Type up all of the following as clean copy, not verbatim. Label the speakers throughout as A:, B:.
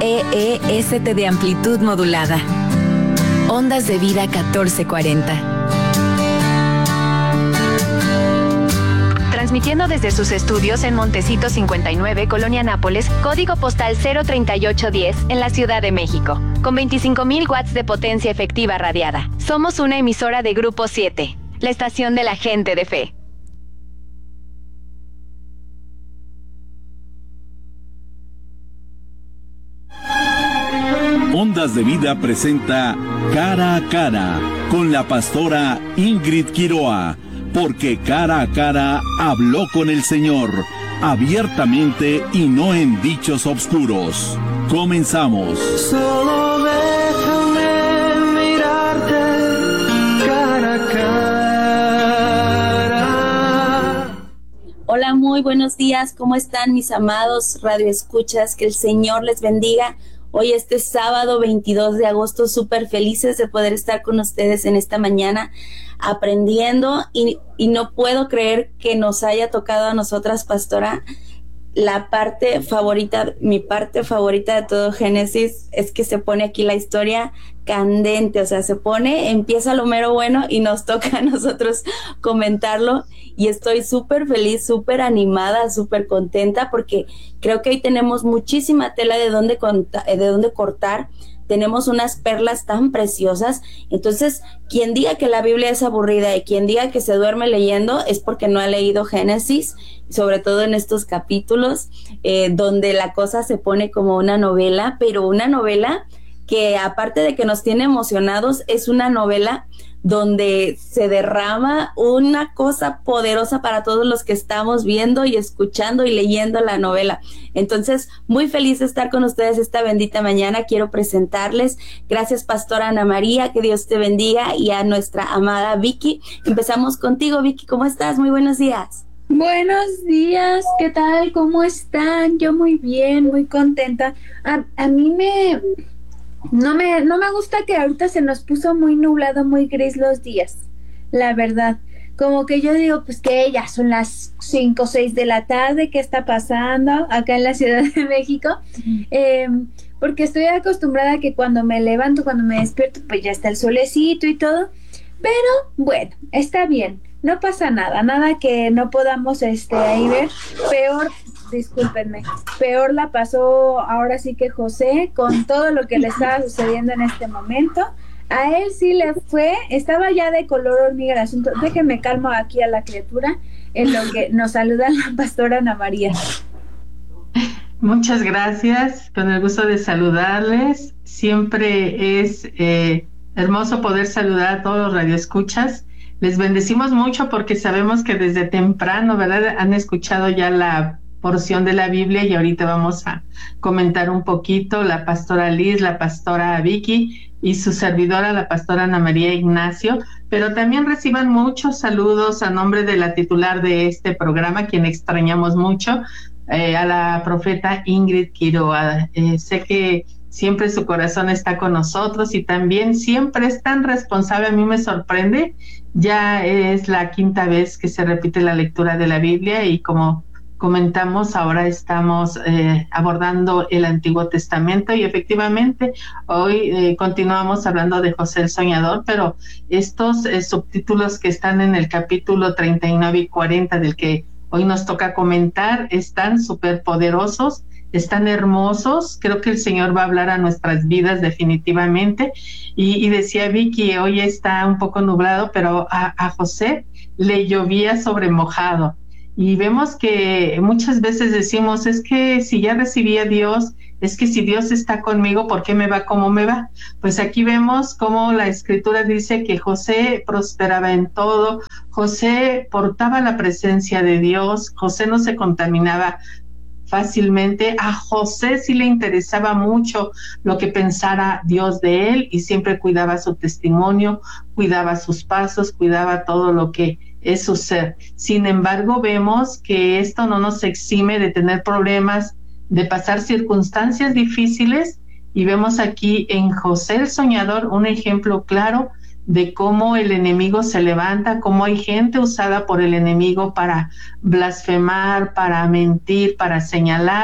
A: EEST de amplitud modulada. Ondas de vida 1440. Transmitiendo desde sus estudios en Montecito 59, Colonia Nápoles, código postal 03810, en la Ciudad de México, con 25,000 watts de potencia efectiva radiada. Somos una emisora de Grupo 7, la estación de la gente de fe.
B: Ondas de Vida presenta Cara a Cara con la pastora Ingrid Quiroa, porque cara a cara habló con el Señor, abiertamente y no en dichos obscuros. Comenzamos.
C: Solo déjame mirarte cara a cara.
D: Hola, muy buenos días. ¿Cómo están mis amados radioescuchas? Que el Señor les bendiga. Hoy sábado 22 de agosto, súper felices de poder estar con ustedes en esta mañana aprendiendo y no puedo creer que nos haya tocado a nosotras, pastora, la parte favorita, mi parte favorita de todo Génesis es que se pone aquí la historia candente, o sea, empieza lo mero bueno y nos toca a nosotros comentarlo y estoy súper feliz, súper animada, súper contenta porque creo que hoy tenemos muchísima tela de dónde cortar. Tenemos unas perlas tan preciosas. Entonces, quien diga que la Biblia es aburrida y quien diga que se duerme leyendo es porque no ha leído Génesis, sobre todo en estos capítulos, donde la cosa se pone como una novela, pero una novela que aparte de que nos tiene emocionados, es una novela donde se derrama una cosa poderosa para todos los que estamos viendo y escuchando y leyendo la novela. Entonces, muy feliz de estar con ustedes esta bendita mañana. Quiero presentarles, gracias pastora Ana María, que Dios te bendiga, y a nuestra amada Vicky. Empezamos contigo, Vicky, ¿cómo estás? Muy buenos días.
E: Buenos días, ¿qué tal? ¿Cómo están? Yo muy bien, muy contenta. A mí no me gusta que ahorita se nos puso muy nublado, muy gris los días, la verdad. Como que yo digo, pues que ya son las 5 o 6 de la tarde, ¿qué está pasando acá en la Ciudad de México? Porque estoy acostumbrada a que cuando me levanto, cuando me despierto, pues ya está el solecito y todo. Pero bueno, está bien, no pasa nada que no podamos ahí ver. Peor la pasó ahora sí que José con todo lo que le estaba sucediendo en este momento. A él sí le fue, estaba ya de color hormiga el asunto. Déjenme calmo aquí a la criatura en lo que nos saluda la pastora Ana María.
F: Muchas gracias, con el gusto de saludarles. Siempre es hermoso poder saludar a todos los radioescuchas. Les bendecimos mucho porque sabemos que desde temprano, ¿verdad?, han escuchado ya la porción de la Biblia y ahorita vamos a comentar un poquito la pastora Liz, la pastora Vicky y su servidora, la pastora Ana María Ignacio, pero también reciban muchos saludos a nombre de la titular de este programa, quien extrañamos mucho, a la profeta Ingrid Quiroa. Sé que siempre su corazón está con nosotros y también siempre es tan responsable, a mí me sorprende, ya es la 5ª vez que se repite la lectura de la Biblia y como comentamos, ahora estamos abordando el Antiguo Testamento y efectivamente hoy continuamos hablando de José el Soñador, pero estos subtítulos que están en el capítulo 39 y 40 del que hoy nos toca comentar están súper poderosos, están hermosos. Creo que el Señor va a hablar a nuestras vidas definitivamente y decía Vicky, hoy está un poco nublado, pero a José le llovía sobre mojado. Y vemos que muchas veces decimos, es que si ya recibí a Dios, es que si Dios está conmigo, ¿por qué me va como me va? Pues aquí vemos cómo la Escritura dice que José prosperaba en todo, José portaba la presencia de Dios, José no se contaminaba fácilmente, a José sí le interesaba mucho lo que pensara Dios de él y siempre cuidaba su testimonio, cuidaba sus pasos, cuidaba todo lo que es su ser. Sin embargo, vemos que esto no nos exime de tener problemas, de pasar circunstancias difíciles, y vemos aquí en José el Soñador un ejemplo claro de cómo el enemigo se levanta, cómo hay gente usada por el enemigo para blasfemar, para mentir, para señalar,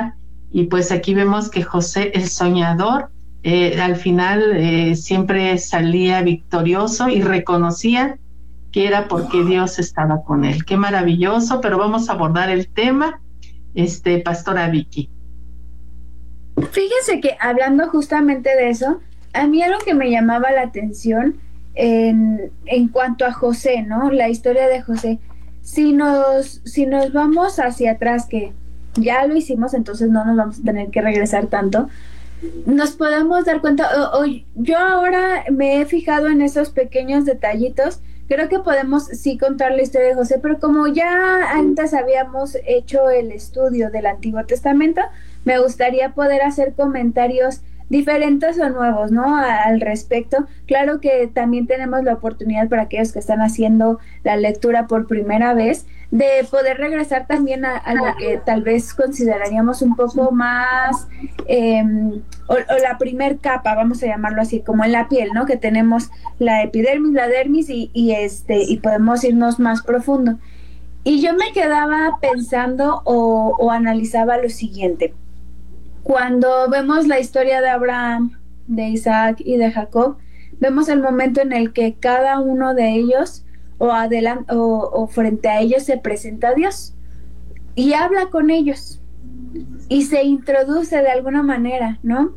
F: Y pues aquí vemos que José, el soñador, al final siempre salía victorioso y reconocía que era porque Dios estaba con él. Qué maravilloso, pero vamos a abordar el tema, Pastora Vicky.
E: Fíjense que hablando justamente de eso, a mí algo que me llamaba la atención en cuanto a José, ¿no? La historia de José. Si nos vamos hacia atrás, que ya lo hicimos, entonces no nos vamos a tener que regresar tanto, nos podemos dar cuenta, yo ahora me he fijado en esos pequeños detallitos. Creo que podemos sí contar la historia de José, pero como ya antes habíamos hecho el estudio del Antiguo Testamento, me gustaría poder hacer comentarios diferentes o nuevos, ¿no? Al respecto. Claro que también tenemos la oportunidad para aquellos que están haciendo la lectura por primera vez, de poder regresar también a lo que tal vez consideraríamos un poco más, o la primer capa, vamos a llamarlo así, como en la piel, ¿no? Que tenemos la epidermis, la dermis y podemos irnos más profundo. Y yo me quedaba pensando o analizaba lo siguiente. Cuando vemos la historia de Abraham, de Isaac y de Jacob, vemos el momento en el que cada uno de ellos o frente a ellos se presenta a Dios y habla con ellos y se introduce de alguna manera, ¿no?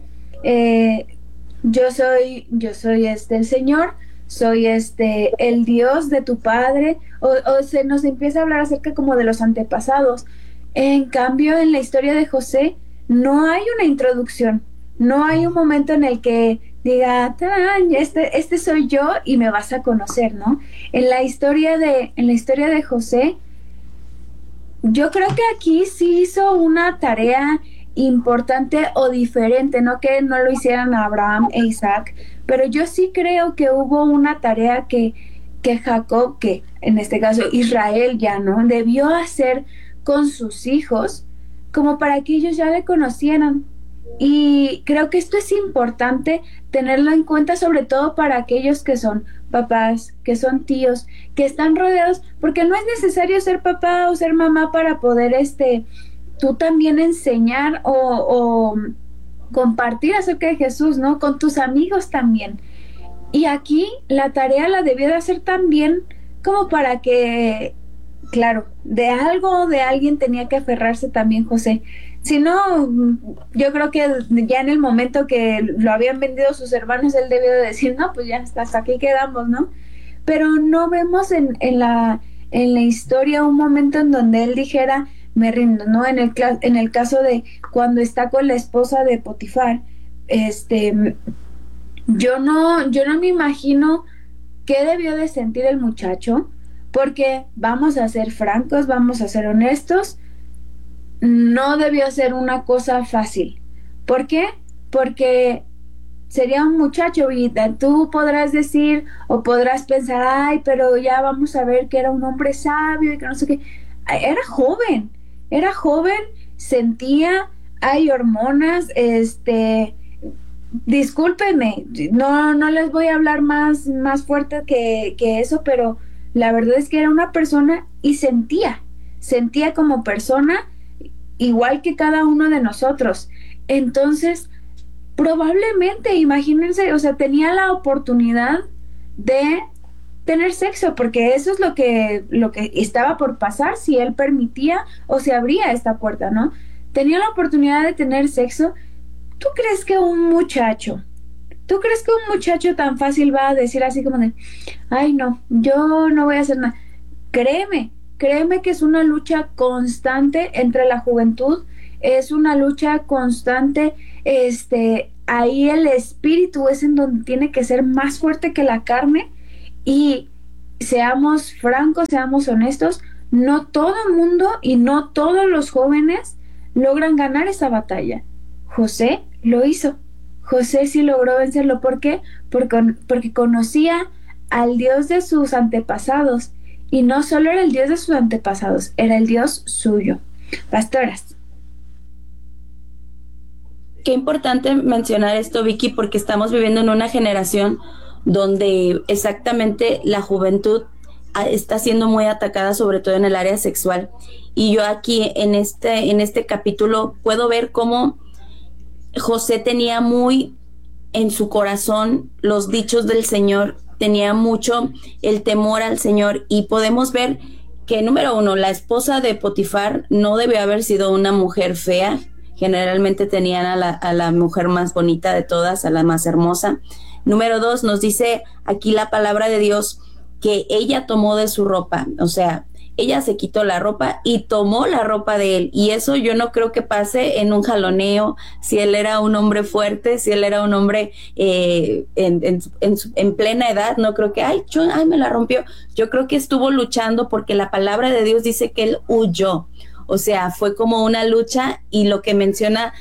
E: Yo soy el Señor, soy el Dios de tu padre, o se nos empieza a hablar acerca como de los antepasados. En cambio, en la historia de José no hay una introducción, no hay un momento en el que diga, este soy yo y me vas a conocer, ¿no? En la historia de José, yo creo que aquí sí hizo una tarea importante o diferente, no que no lo hicieran Abraham e Isaac, pero yo sí creo que hubo una tarea que Jacob, que en este caso Israel ya, ¿no? Debió hacer con sus hijos, como para que ellos ya le conocieran. Y creo que esto es importante tenerlo en cuenta, sobre todo para aquellos que son papás, que son tíos, que están rodeados, porque no es necesario ser papá o ser mamá para poder tú también enseñar o compartir acerca de Jesús, ¿no? Con tus amigos también. Y aquí la tarea la debió de hacer también como para que, claro, de algo o de alguien tenía que aferrarse también José. Si no, yo creo que ya en el momento que lo habían vendido sus hermanos, él debió de decir, no, pues ya hasta aquí quedamos, ¿no? Pero no vemos en la historia un momento en donde él dijera, me rindo, ¿no? En el caso de cuando está con la esposa de Potifar, yo no me imagino qué debió de sentir el muchacho, porque vamos a ser francos, vamos a ser honestos, no debió ser una cosa fácil. ¿Por qué? Porque sería un muchacho y tú podrás decir o podrás pensar, ay, pero ya vamos a ver que era un hombre sabio y que no sé qué. Era joven, sentía, hay hormonas, discúlpenme, no les voy a hablar más fuerte que eso, pero la verdad es que era una persona y sentía como persona igual que cada uno de nosotros. Entonces, probablemente, imagínense, o sea, tenía la oportunidad de tener sexo, porque eso es lo que estaba por pasar si él permitía o se abría esta puerta, ¿no? Tenía la oportunidad de tener sexo. ¿Tú crees que un muchacho tan fácil va a decir así como de, ay, no, yo no voy a hacer nada? Créeme que es una lucha constante entre la juventud, es una lucha constante, ahí el espíritu es en donde tiene que ser más fuerte que la carne, y seamos francos, seamos honestos, no todo el mundo y no todos los jóvenes logran ganar esa batalla. José lo hizo, José sí logró vencerlo. ¿Por qué? Porque conocía al Dios de sus antepasados. Y no solo era el Dios de sus antepasados, era el Dios suyo. Pastoras.
D: Qué importante mencionar esto, Vicky, porque estamos viviendo en una generación donde exactamente la juventud está siendo muy atacada, sobre todo en el área sexual. Y yo aquí en este capítulo puedo ver cómo José tenía muy en su corazón los dichos del Señor, tenía mucho el temor al Señor, y podemos ver que, número uno, la esposa de Potifar no debió haber sido una mujer fea. Generalmente tenían a la mujer más bonita de todas, a la más hermosa. Número dos, nos dice aquí la palabra de Dios que ella tomó de su ropa, o sea, ella se quitó la ropa y tomó la ropa de él, y eso yo no creo que pase en un jaloneo. Si él era un hombre fuerte, si él era un hombre en plena edad, no creo que, ay, me la rompió. Yo creo que estuvo luchando, porque la palabra de Dios dice que él huyó, o sea, fue como una lucha, y lo que menciona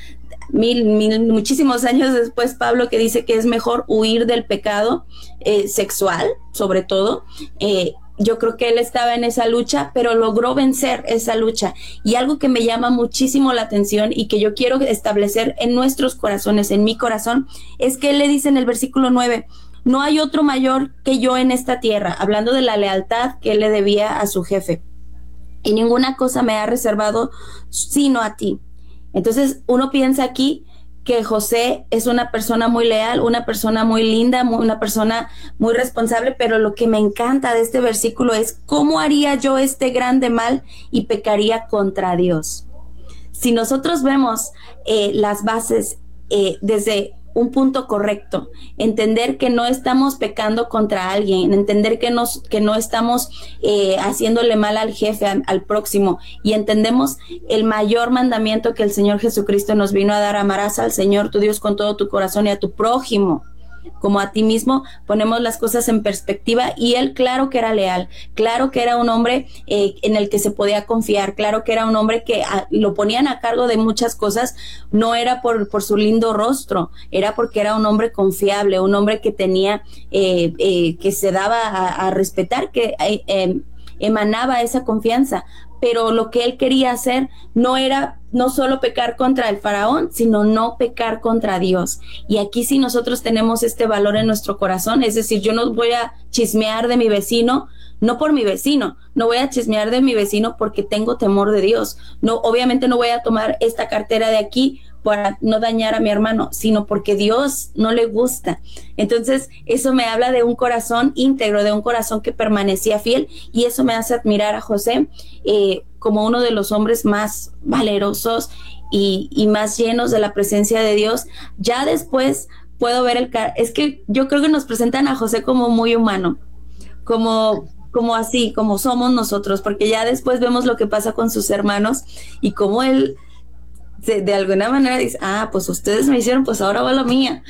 D: muchísimos años después Pablo, que dice que es mejor huir del pecado sexual, sobre todo. Yo creo que él estaba en esa lucha, pero logró vencer esa lucha. Y algo que me llama muchísimo la atención y que yo quiero establecer en nuestros corazones, en mi corazón, es que él le dice en el versículo 9, no hay otro mayor que yo en esta tierra, hablando de la lealtad que él le debía a su jefe, y ninguna cosa me ha reservado sino a ti. Entonces uno piensa aquí que José es una persona muy leal, una persona muy linda, una persona muy responsable, pero lo que me encanta de este versículo es cómo haría yo este grande mal y pecaría contra Dios. Si nosotros vemos las bases desde un punto correcto, entender que no estamos pecando contra alguien, entender que no estamos haciéndole mal al jefe, al próximo, y entendemos el mayor mandamiento que el Señor Jesucristo nos vino a dar: amarás al Señor tu Dios con todo tu corazón y a tu prójimo como a ti mismo. Ponemos las cosas en perspectiva, y él, claro que era leal, claro que era un hombre en el que se podía confiar, claro que era un hombre que lo ponían a cargo de muchas cosas. No era por su lindo rostro, era porque era un hombre confiable, un hombre que tenía que se daba a respetar, que emanaba esa confianza. Pero lo que él quería hacer no era no solo pecar contra el faraón, sino no pecar contra Dios. Y aquí sí nosotros tenemos este valor en nuestro corazón, es decir, yo no voy a chismear de mi vecino, no por mi vecino, no voy a chismear de mi vecino porque tengo temor de Dios. No, obviamente no voy a tomar esta cartera de aquí para no dañar a mi hermano, sino porque Dios no le gusta. Entonces eso me habla de un corazón íntegro, de un corazón que permanecía fiel, y eso me hace admirar a José como uno de los hombres más valerosos y más llenos de la presencia de Dios. Ya después puedo ver es que yo creo que nos presentan a José como muy humano, como así, como somos nosotros, porque ya después vemos lo que pasa con sus hermanos y cómo él de alguna manera dice, pues ustedes me hicieron, pues ahora va la mía.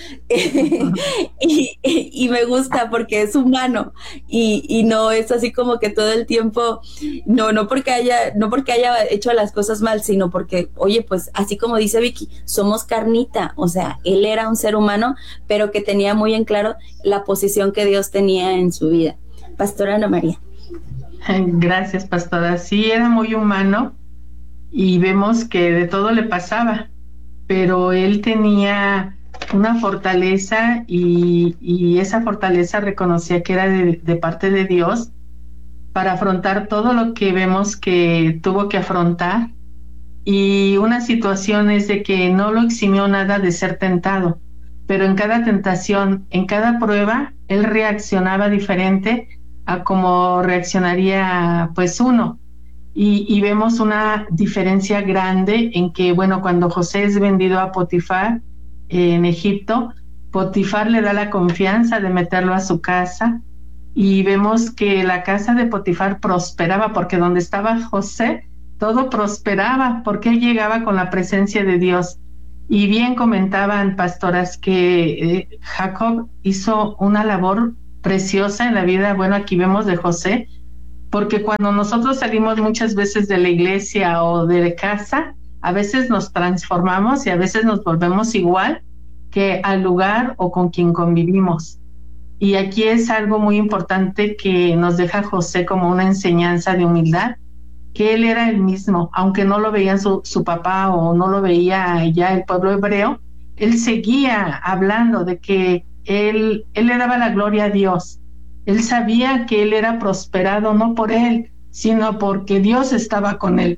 D: y me gusta porque es humano, y no es así como que todo el tiempo, no porque haya hecho las cosas mal, sino porque, oye, pues así como dice Vicky, somos carnita. O sea, él era un ser humano, pero que tenía muy en claro la posición que Dios tenía en su vida. Pastora Ana María.
F: Gracias, pastora. Sí, era muy humano, y vemos que de todo le pasaba, pero él tenía una fortaleza, y esa fortaleza reconocía que era de parte de Dios para afrontar todo lo que vemos que tuvo que afrontar. Y una situación es de que no lo eximió nada de ser tentado, pero en cada tentación, en cada prueba, él reaccionaba diferente a como reaccionaría pues uno. Y vemos una diferencia grande en que, bueno, cuando José es vendido a Potifar en Egipto, Potifar le da la confianza de meterlo a su casa, y vemos que la casa de Potifar prosperaba, porque donde estaba José, todo prosperaba, porque él llegaba con la presencia de Dios. Y bien comentaban, pastoras, que Jacob hizo una labor preciosa en la vida, bueno, aquí vemos de José, porque cuando nosotros salimos muchas veces de la iglesia o de casa, a veces nos transformamos y a veces nos volvemos igual que al lugar o con quien convivimos. Y aquí es algo muy importante que nos deja José como una enseñanza de humildad, que él era el mismo, aunque no lo veía su papá o no lo veía ya el pueblo hebreo, él seguía hablando de que él le daba la gloria a Dios. Él sabía que él era prosperado no por él, sino porque Dios estaba con él.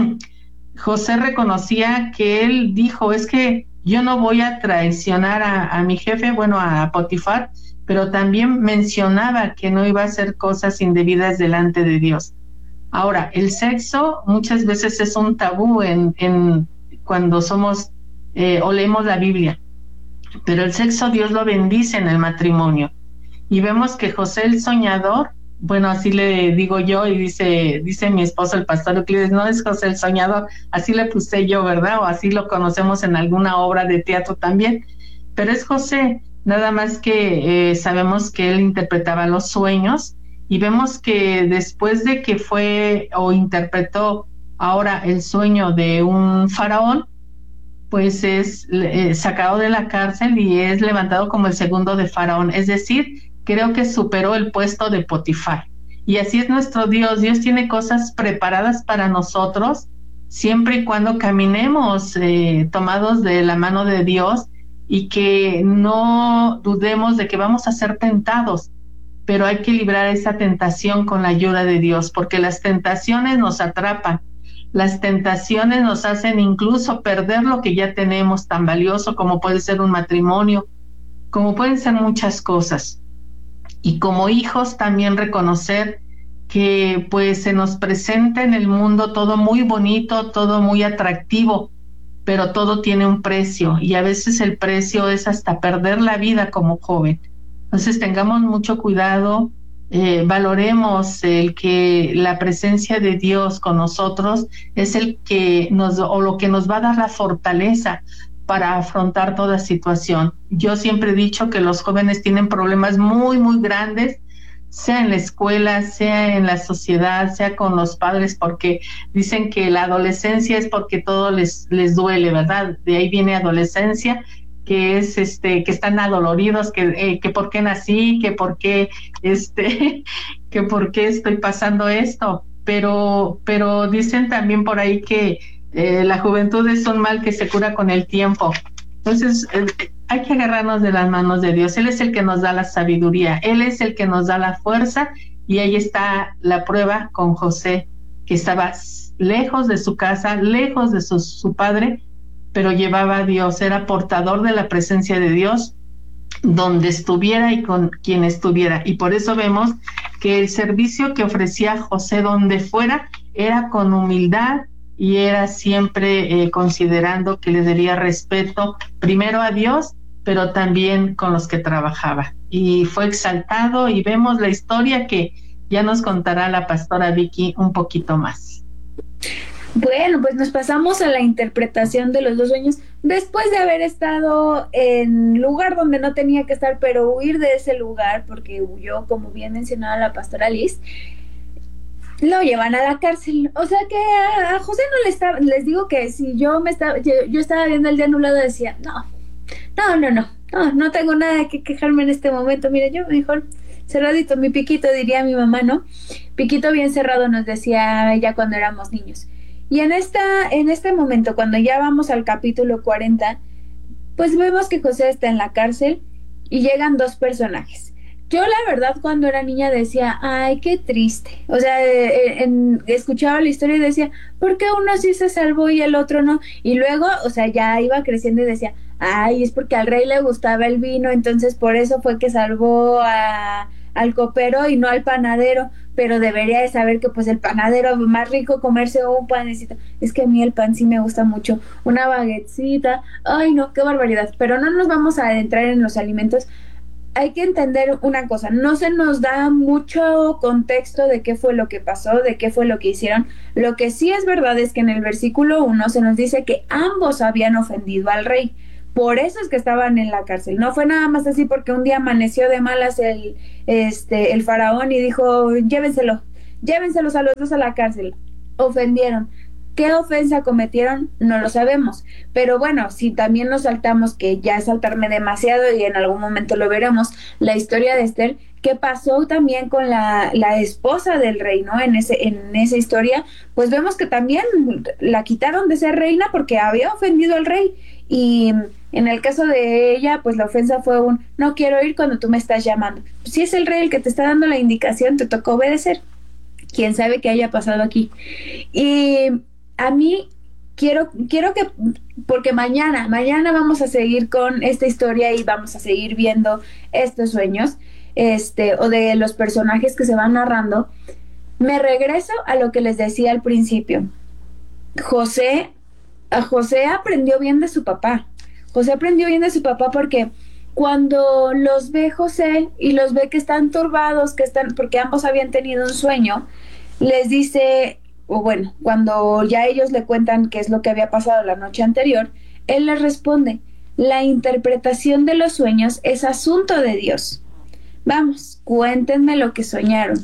F: José reconocía que él dijo, es que yo no voy a traicionar a mi jefe, bueno, a Potifar, pero también mencionaba que no iba a hacer cosas indebidas delante de Dios. Ahora, el sexo muchas veces es un tabú cuando somos o leemos la Biblia, pero el sexo Dios lo bendice en el matrimonio. Y vemos que José el soñador, bueno, así le digo yo, y dice mi esposo, el pastor Euclides, no es José el soñador, así le puse yo, ¿verdad? O así lo conocemos en alguna obra de teatro también, pero es José, nada más que sabemos que él interpretaba los sueños, y vemos que después de que fue o interpretó ahora el sueño de un faraón, pues es sacado de la cárcel y es levantado como el segundo de faraón, es decir, creo que superó el puesto de Potifar. Y así es nuestro Dios. Dios tiene cosas preparadas para nosotros, siempre y cuando caminemos tomados de la mano de Dios y que no dudemos de que vamos a ser tentados, pero hay que librar esa tentación con la ayuda de Dios, porque las tentaciones nos atrapan, las tentaciones nos hacen incluso perder lo que ya tenemos tan valioso, como puede ser un matrimonio, como pueden ser muchas cosas. Y como hijos también reconocer que pues se nos presenta en el mundo todo muy bonito, todo muy atractivo, pero todo tiene un precio, y a veces el precio es hasta perder la vida como joven. Entonces tengamos mucho cuidado, valoremos el que la presencia de Dios con nosotros es el que lo que nos va a dar la fortaleza para afrontar toda situación. Yo siempre he dicho que los jóvenes tienen problemas muy, muy grandes, sea en la escuela, sea en la sociedad, sea con los padres, porque dicen que la adolescencia es porque todo les duele, ¿verdad? De ahí viene adolescencia, que es que están adoloridos, que por qué nací, que por qué que por qué estoy pasando esto, pero dicen también por ahí que la juventud es un mal que se cura con el tiempo. Entonces hay que agarrarnos de las manos de Dios. Él es el que nos da la sabiduría, Él es el que nos da la fuerza, y ahí está la prueba con José, que estaba lejos de su casa, lejos de su padre, pero llevaba a Dios, era portador de la presencia de Dios donde estuviera y con quien estuviera. Y por eso vemos que el servicio que ofrecía José donde fuera era con humildad, y era siempre considerando que le daría respeto primero a Dios, pero también con los que trabajaba. Y fue exaltado, y vemos la historia que ya nos contará la pastora Vicky un poquito más.
E: Bueno, pues nos pasamos a la interpretación de los dos sueños. Después de haber estado en lugar donde no tenía que estar, pero huir de ese lugar, porque huyó, como bien mencionaba la pastora Liz, lo llevan a la cárcel. O sea que a José no le estaba, les digo que si yo estaba viendo el día nublado, decía, no tengo nada que quejarme en este momento. Mira, yo mejor cerradito, mi piquito, diría mi mamá, ¿no? Piquito bien cerrado, nos decía ella cuando éramos niños. Y en este momento, cuando ya vamos al capítulo 40, pues vemos que José está en la cárcel y llegan dos personajes. Yo la verdad cuando era niña decía, ay, qué triste. O sea, escuchaba la historia y decía, ¿por qué uno sí se salvó y el otro no? Y luego, o sea, ya iba creciendo y decía, ay, es porque al rey le gustaba el vino, entonces por eso fue que salvó al copero y no al panadero. Pero debería de saber que pues el panadero más rico comerse un panecito. Es que a mí el pan sí me gusta mucho, una baguettecita, ay no, qué barbaridad. Pero no nos vamos a adentrar en los alimentos. Hay que entender una cosa, no se nos da mucho contexto de qué fue lo que pasó, de qué fue lo que hicieron. Lo que sí es verdad es que en el versículo 1 se nos dice que ambos habían ofendido al rey. Por eso es que estaban en la cárcel. No fue nada más así porque un día amaneció de malas el faraón y dijo, llévenselos a los dos a la cárcel. Ofendieron. ¿Qué ofensa cometieron? No lo sabemos. Pero bueno, si también nos saltamos, que ya es saltarme demasiado y en algún momento lo veremos, la historia de Esther, ¿qué pasó también con la esposa del rey, ¿no? En esa historia, pues vemos que también la quitaron de ser reina porque había ofendido al rey. Y En el caso de ella, pues la ofensa fue un no quiero ir cuando tú me estás llamando. Pues, si es el rey el que te está dando la indicación, te tocó obedecer. Quién sabe qué haya pasado aquí. Y a mí quiero que, porque mañana vamos a seguir con esta historia y vamos a seguir viendo estos sueños, o de los personajes que se van narrando. Me regreso a lo que les decía al principio. José aprendió bien de su papá. José aprendió bien de su papá porque cuando los ve José y los ve que están turbados, porque ambos habían tenido un sueño, les dice, o bueno, cuando ya ellos le cuentan qué es lo que había pasado la noche anterior, él les responde, la interpretación de los sueños es asunto de Dios. Vamos, cuéntenme lo que soñaron.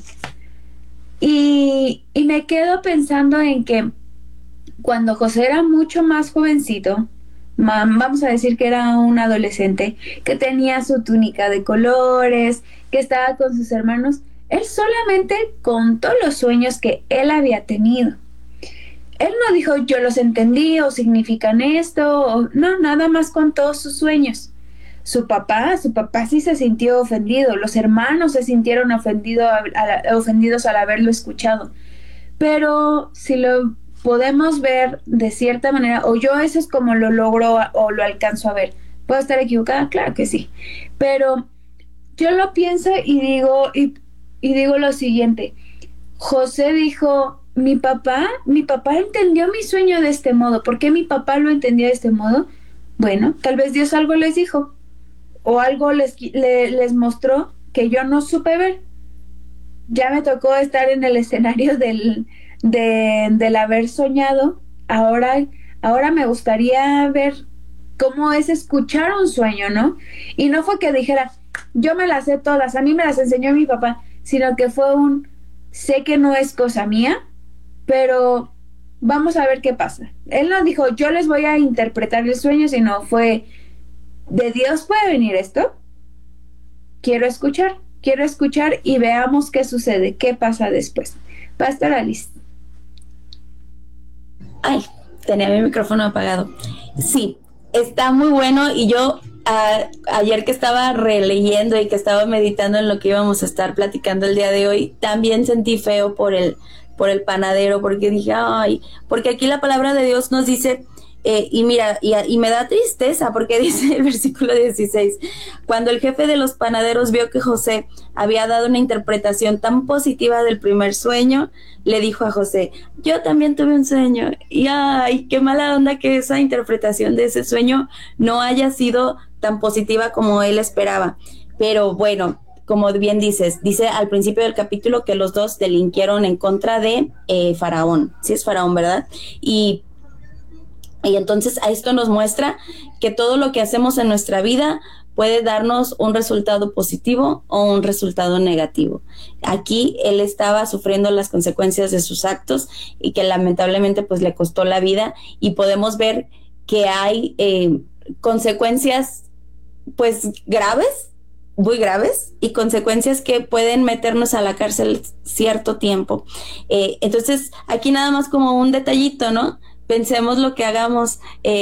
E: Y me quedo pensando en que cuando José era mucho más jovencito, vamos a decir que era un adolescente, que tenía su túnica de colores, que estaba con sus hermanos, él solamente contó los sueños que él había tenido. Él no dijo, yo los entendí, o significan esto, o no, nada más contó sus sueños. Su papá sí se sintió ofendido, los hermanos se sintieron ofendidos al haberlo escuchado. Pero si lo podemos ver de cierta manera, o yo eso es como lo logro o lo alcanzo a ver. ¿Puedo estar equivocada? Claro que sí. Pero yo lo pienso y digo lo siguiente. José dijo, mi papá entendió mi sueño de este modo. ¿Por qué mi papá lo entendió de este modo? Bueno, tal vez Dios algo les dijo, o algo les mostró que yo no supe ver. Ya me tocó estar en el escenario del haber soñado. Ahora me gustaría ver cómo es escuchar un sueño, ¿no? Y no fue que dijera, yo me las sé todas, a mí me las enseñó mi papá, sino que fue sé que no es cosa mía, pero vamos a ver qué pasa. Él no dijo, yo les voy a interpretar el sueño, sino fue, ¿de Dios puede venir esto? Quiero escuchar y veamos qué sucede, qué pasa después. Pastor Alice.
D: Ay, tenía mi micrófono apagado. Sí, está muy bueno y yo ayer que estaba releyendo y que estaba meditando en lo que íbamos a estar platicando el día de hoy, también sentí feo por el panadero, porque dije, ay, porque aquí la palabra de Dios nos dice, y mira, y me da tristeza, porque dice el versículo 16, cuando el jefe de los panaderos vio que José había dado una interpretación tan positiva del primer sueño, le dijo a José, yo también tuve un sueño, y ay, qué mala onda que esa interpretación de ese sueño no haya sido tan positiva como él esperaba. Pero bueno, como bien dice al principio del capítulo que los dos delinquieron en contra de Faraón. Sí es Faraón, ¿verdad? Y entonces a esto nos muestra que todo lo que hacemos en nuestra vida puede darnos un resultado positivo o un resultado negativo. Aquí él estaba sufriendo las consecuencias de sus actos y que lamentablemente pues le costó la vida, y podemos ver que hay consecuencias pues graves, muy graves, y consecuencias que pueden meternos a la cárcel cierto tiempo. Entonces aquí nada más como un detallito, ¿no? Pensemos lo que hagamos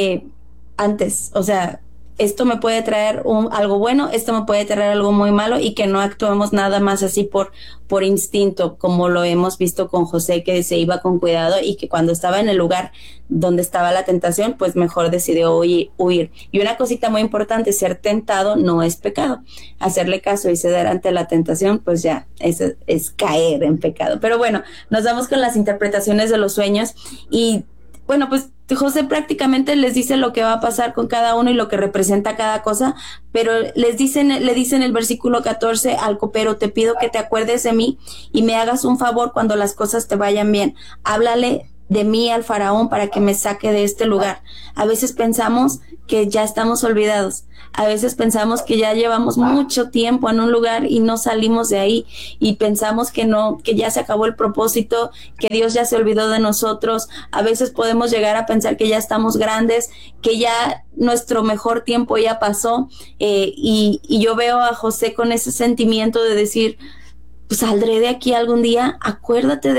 D: antes, o sea, esto me puede traer algo bueno, esto me puede traer algo muy malo, y que no actuemos nada más así por instinto, como lo hemos visto con José, que se iba con cuidado y que cuando estaba en el lugar donde estaba la tentación, pues mejor decidió huir. Y una cosita muy importante, ser tentado no es pecado. Hacerle caso y ceder ante la tentación, pues ya, eso es caer en pecado. Pero bueno, nos vamos con las interpretaciones de los sueños, y bueno, pues José prácticamente les dice lo que va a pasar con cada uno y lo que representa cada cosa, pero le dicen en el versículo 14 al copero, te pido que te acuerdes de mí y me hagas un favor cuando las cosas te vayan bien. Háblale de mí al faraón para que me saque de este lugar. A veces pensamos que ya estamos olvidados. A veces pensamos que ya llevamos mucho tiempo en un lugar y no salimos de ahí, y pensamos que no, que ya se acabó el propósito, que Dios ya se olvidó de nosotros. A veces podemos llegar a pensar que ya estamos grandes, que ya nuestro mejor tiempo ya pasó, y yo veo a José con ese sentimiento de decir, pues saldré de aquí algún día. Acuérdate,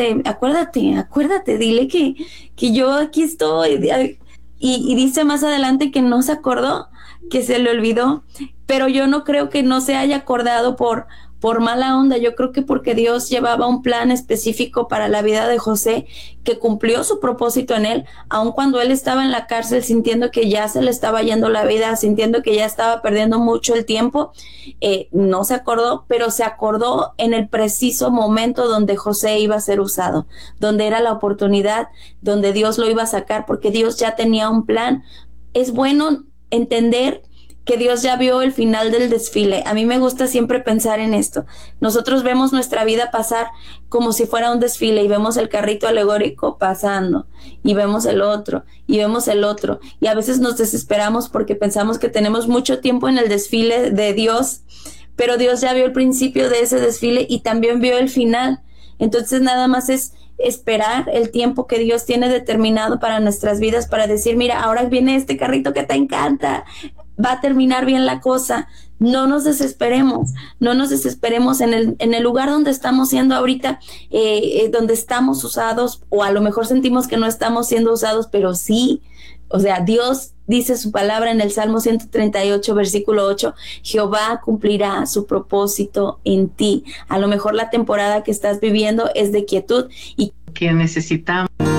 D: dile que yo aquí estoy. Y dice más adelante que no se acordó, que se le olvidó, pero yo no creo que no se haya acordado por mala onda. Yo creo que porque Dios llevaba un plan específico para la vida de José, que cumplió su propósito en él, aun cuando él estaba en la cárcel sintiendo que ya se le estaba yendo la vida, sintiendo que ya estaba perdiendo mucho el tiempo. No se acordó, pero se acordó en el preciso momento donde José iba a ser usado, donde era la oportunidad, donde Dios lo iba a sacar, porque Dios ya tenía un plan. Es bueno entender que Dios ya vio el final del desfile. A mí me gusta siempre pensar en esto. Nosotros vemos nuestra vida pasar como si fuera un desfile y vemos el carrito alegórico pasando y vemos el otro y vemos el otro, y a veces nos desesperamos porque pensamos que tenemos mucho tiempo en el desfile de Dios, pero Dios ya vio el principio de ese desfile y también vio el final. Entonces nada más es esperar el tiempo que Dios tiene determinado para nuestras vidas, para decir, mira, ahora viene este carrito que te encanta, va a terminar bien la cosa. No nos desesperemos en el lugar donde estamos siendo ahorita, donde estamos usados, o a lo mejor sentimos que no estamos siendo usados, pero sí, o sea, Dios dice su palabra en el Salmo 138, versículo 8, Jehová cumplirá su propósito en ti. A lo mejor la temporada que estás viviendo es de quietud y
F: que necesitamos